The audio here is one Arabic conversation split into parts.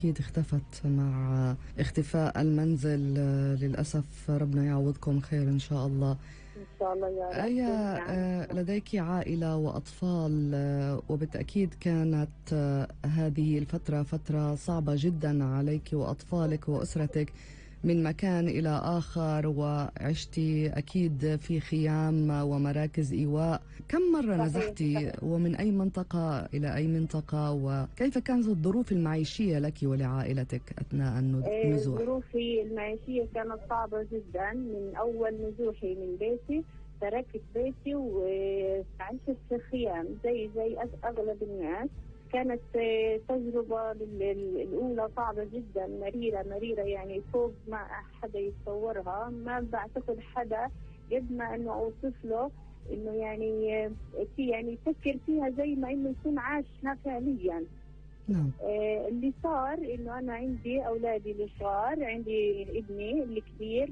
أكيد اختفت مع اختفاء المنزل. للأسف ربنا يعوضكم خير إن شاء الله. إن شاء الله يا رب. آية، جميعا. لديك عائلة وأطفال، وبالتأكيد كانت هذه الفترة فترة صعبة جدا عليك وأطفالك وأسرتك، من مكان إلى آخر، وعشتي أكيد في خيام ومراكز إيواء. كم مرة صحيح نزحتي، صحيح. ومن أي منطقة إلى أي منطقة، وكيف كانت الظروف المعيشية لك ولعائلتك أثناء النزوح؟ ظروفي المعيشية كانت صعبة جدا. من أول نزوحي من بيتي تركت بيتي وعشت في خيام زي أغلب الناس. كانت تجربة الأولى صعبة جدا، مريرة يعني فوق ما حدا يتصورها. ما بعتقد حدا قد ما إنه أوصف له إنه يعني يفكر فيها زي ما إنه يكون عاشها فعليا. نعم. اللي صار إنه أنا عندي أولادي الصغار، عندي ابني الكبير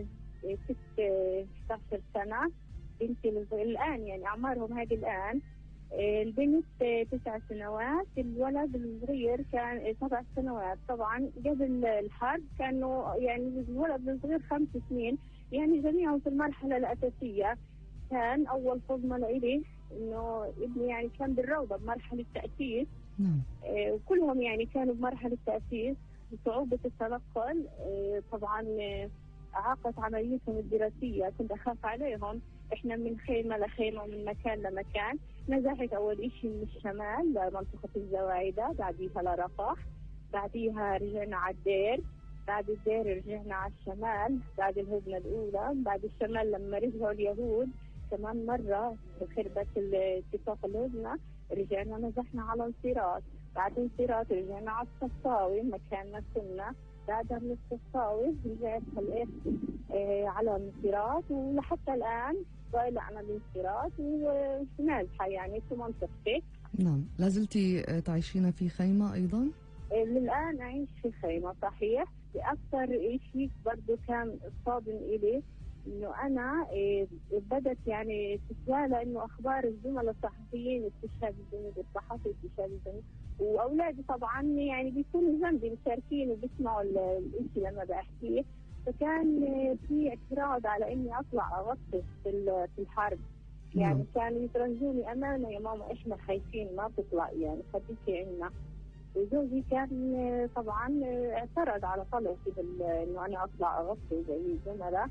16 سنة، بنتي الآن يعني أعمارهم هذه الآن. البنت 9 سنوات، الولد الصغير كان 7 سنوات. طبعا قبل الحرب كانوا يعني الولد الصغير 5 سنين، يعني جميعهم في المرحلة الأساسية. كان أول صدمة لإلي إنه ابني يعني كان بالروضة بمرحلة تأسيس. نعم. كلهم يعني كانوا بمرحلة تأسيس بصعوبة التنقل. طبعا أعاقت عمليتهم الدراسية، كنت أخاف عليهم. إحنا من خيمة لخيمة ومن مكان لمكان. نزحت أول إشي من الشمال لمنطقة الزوايدة، بعديها لرفح، بعديها رجعنا على الدير، بعد الدير رجعنا على الشمال، بعد الهدنة الأولى. بعد الشمال لما رجعوا اليهود كمان مرة خربت اتفاق الهدنة، رجعنا نزحنا على انصراف. بعد انصراف رجعنا على الصفاوي مكاننا كنا. بعدها من الصفاوي رجعت خلقت على انصراف، ولحتى الآن طالعنا الانصراف ونازحة يعني في منطقتي. نعم. لازلتي تعيشين في خيمة أيضا؟ للآن أعيش في خيمة صحيح. أكثر شيء برضو كان صادم إلي إنه أنا بدت يعني تتوالى إنه أخبار الزملاء الصحفيين، استشهاد الزميل الصحفي، استشهاد الزميل، وأولادي طبعا يعني بيكونوا جنبي مشاركين وبيسمعوا الإشي لما بحكيه. فكان في اعتراض على إني أطلع أغطس في الحرب. يعني كانوا يترجوني أمانة يا ماما إحنا خايفين ما تطلع، يعني خليكي عنا. وزوجي كان طبعا اعترض على طلبي إنه أنا أطلع أغطي زي الزملاء.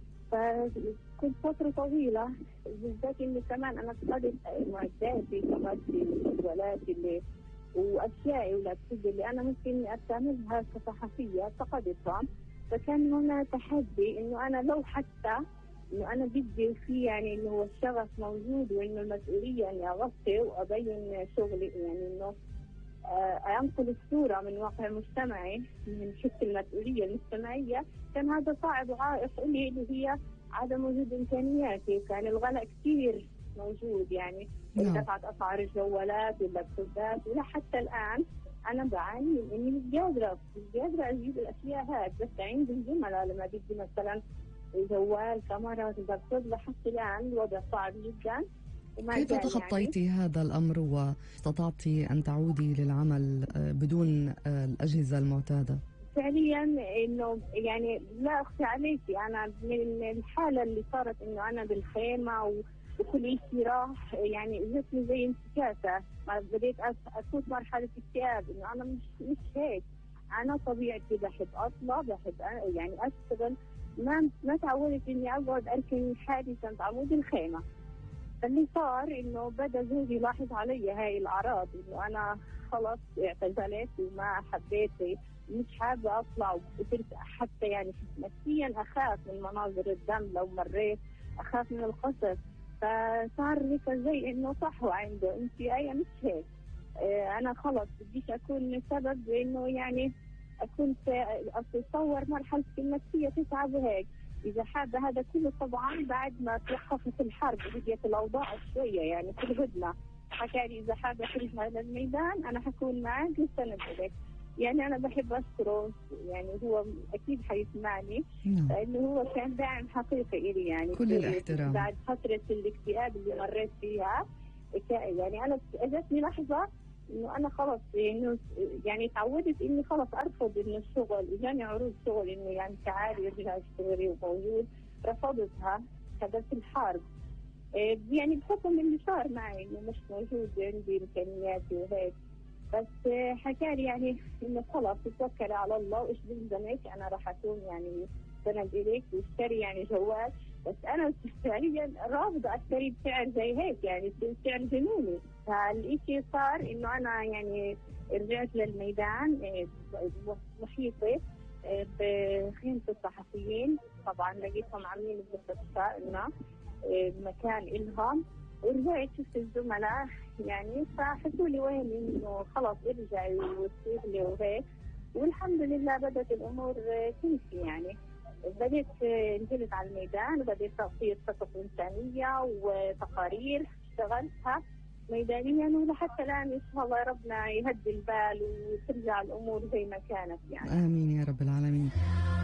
فكنت فترة طويلة، بالذات إنه كمان أنا فقدت معداتي، فقدت الجوالاتي اللي وأشيائي ولابسي اللي أنا ممكن أستعملها كصحفية فقدتها. فكان هنا تحدي إنه أنا لو حتى إنه أنا بدي في يعني إنه هو الشغف موجود وإنه المسؤولية إني أغطي وأبين شغلي، يعني إنه أنقل الصورة من واقع مجتمعي من حس المسؤولية المجتمعية. كان هذا صعب وعائق لي، اللي هي عدم وجود إمكانياتي. كان الغلاء كثير موجود، يعني ارتفعت أسعار الجوالات واللابتوبات، ولا حتى الآن أنا بعاني من إني مش قادرة أجيب الأشياء هاي. بس عندي الزملاء لما بدي مثلا جوال، كاميرا، لابتوب، لحتى الآن الوضع صعب جدا. كيف تخطيتي هذا الأمر واستطعتي أن تعودي للعمل بدون الأجهزة المعتادة؟ فعليا إنه يعني لا أخفي عليكي، أنا من الحالة اللي صارت إنه أنا بالخيمة وكل شيء راح، يعني جسمي زي انتكاسة. بديت أفوت مرحلة اكتئاب، إنه أنا مش هيك. أنا طبيعتي بحب أطلع، بحب يعني أشتغل. ما تعودت إني أقعد أركن حالي عند عمود الخيمة. فاللي صار إنه بدأ زوجي يلاحظ علي هاي الأعراض، إنه أنا خلص اعتزلت وما حبيت، مش حابة أطلع، وصرت حتى يعني نفسيا أخاف من مناظر الدم لو مريت، أخاف من القصف. فصار لي زي إنه صحوة عنده، أنت أي مش هيك. أنا خلص بديش أكون سبب إنه يعني أكون أتصور مرحلة النفسية تصعب وهيك. إذا حابة هذا كله طبعا بعد ما توقفت الحرب وبديت الأوضاع شوية يعني في الهدنة، حكى لي إذا حابة ترجع على الميدان أنا حكون معك لسند لك. يعني أنا بحب أشكره، يعني هو أكيد حيسمعني، لأنه هو كان داعم حقيقي إلي. يعني كل الاحترام. بعد فترة الاكتئاب اللي مريت فيها، يعني أنا أجتني لحظة انه انا خلص انه يعني تعودت اني خلص ارفض انه الشغل، اجاني عروض شغل انه يعني تعالي ارجعي اشتغلي وموجود، رفضتها. هذا في الحرب يعني بحكم اللي صار معي انه مش موجود عندي امكانياتي وهيك. بس حكى لي يعني انه خلص توكلي على الله وايش بلزمك، انا راح اكون يعني سند اليك واشتري يعني جوال. بس انا فعليا رافضه اشتري بسعر زي هيك، يعني بسعر جنوني. فالشيء صار انه انا يعني رجعت للميدان محيطه بخيمه الصحفيين. طبعا لقيتهم عاملين بالاستشفاء انه مكان إلهم، ورجعت شفت الزملاء يعني فحكوا لي وين انه خلص ارجعي واشتغلي وهيك. والحمد لله بدأت الامور تمشي يعني. بديت نزلت على الميدان وبديت تغطية قصص إنسانية وتقارير اشتغلتها ميدانيا، ولحتى الآن إن شاء الله ربنا يهدي البال وترجع الأمور زي ما كانت يعني. آمين يا رب العالمين.